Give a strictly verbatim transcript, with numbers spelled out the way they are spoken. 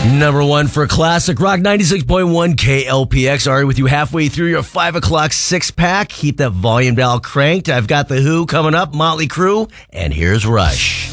Number one for Classic Rock ninety-six point one K L P X. Ari with you halfway through your five o'clock six-pack. Keep that volume dial cranked. I've got The Who coming up, Motley Crue, and here's Rush.